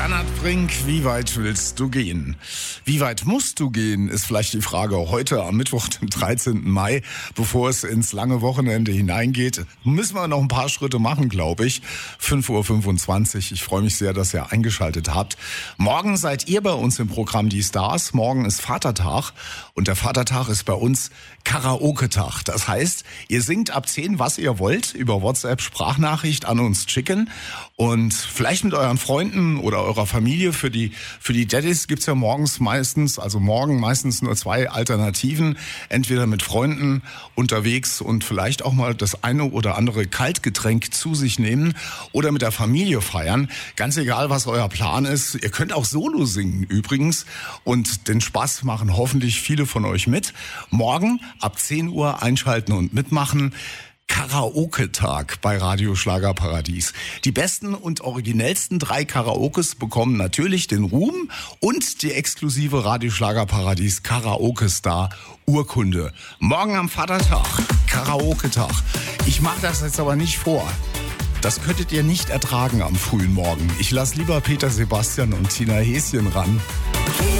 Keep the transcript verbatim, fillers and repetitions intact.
Bernhard Brink, wie weit willst du gehen? Wie weit musst du gehen, ist vielleicht die Frage heute am Mittwoch, den dreizehnten Mai, bevor es ins lange Wochenende hineingeht. Müssen wir noch ein paar Schritte machen, glaube ich. fünf Uhr fünfundzwanzig. Ich freue mich sehr, dass ihr eingeschaltet habt. Morgen seid ihr bei uns im Programm Die Stars. Morgen ist Vatertag und der Vatertag ist bei uns Karaoke-Tag. Das heißt, ihr singt ab zehn, was ihr wollt, über WhatsApp Sprachnachricht an uns schicken und vielleicht mit euren Freunden oder eurer Familie. Für die für die Daddys gibt's ja morgens meistens, also morgen meistens nur zwei Alternativen. Entweder mit Freunden unterwegs und vielleicht auch mal das eine oder andere Kaltgetränk zu sich nehmen oder mit der Familie feiern. Ganz egal, was euer Plan ist. Ihr könnt auch Solo singen übrigens und den Spaß machen hoffentlich viele von euch mit. Morgen ab zehn Uhr einschalten und mitmachen. Karaoke-Tag bei Radio Schlagerparadies. Die besten und originellsten drei Karaokes bekommen natürlich den Ruhm und die exklusive Radio Schlagerparadies Karaoke-Star Urkunde. Morgen am Vatertag, Karaoke-Tag. Ich mache das jetzt aber nicht vor. Das könntet ihr nicht ertragen am frühen Morgen. Ich lasse lieber Peter Sebastian und Tina Häschen ran.